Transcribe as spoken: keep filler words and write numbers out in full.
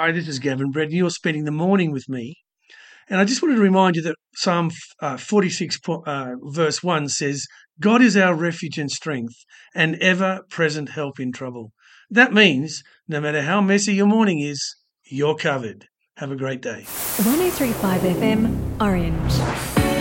Hi, this is Gavin Brett, and you're spending the morning with me. And I just wanted to remind you that Psalm uh, forty-six, uh, verse one says, God is our refuge and strength, and ever-present help in trouble. That means no matter how messy your morning is, you're covered. Have a great day. one oh three point five F M, Orange.